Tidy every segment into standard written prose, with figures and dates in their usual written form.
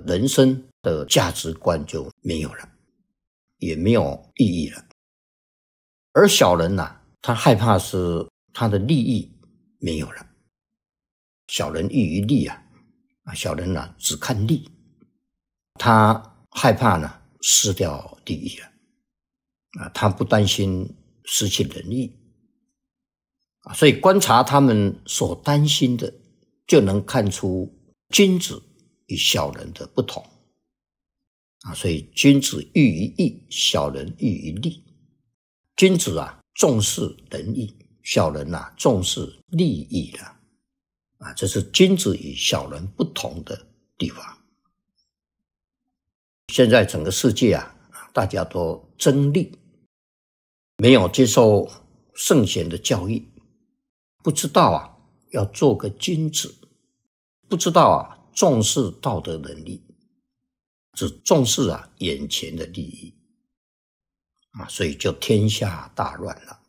人生的价值观就没有了，也没有意义了。而小人他害怕是他的利益没有了。小人欲于利小人只看利，他害怕失掉利益了他不担心失去仁义所以观察他们所担心的，就能看出君子与小人的不同所以君子欲于义，小人欲于利。君子重视仁义，小人重视利益这是君子与小人不同的地方。现在整个世界大家都争利，没有接受圣贤的教育，不知道要做个君子，不知道重视道德伦理，只重视眼前的利益所以就天下大乱了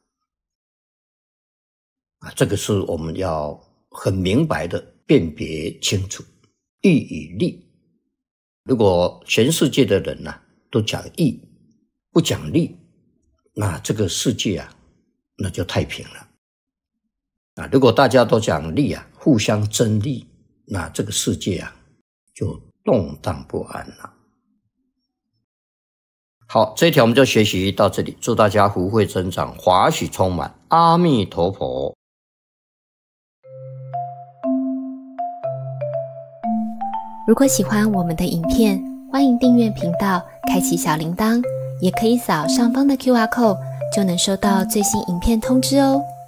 这个是我们要很明白的辨别清楚义与利。如果全世界的人都讲义不讲利，那这个世界那就太平了如果大家都讲利互相争利，那这个世界就动荡不安了。好，这一条我们就学习到这里，祝大家福慧增长，华喜充满，阿弥陀佛。 如果喜欢我们的影片，欢迎订阅频道，开启小铃铛，也可以扫上方的 QR code， 就能收到最新影片通知哦。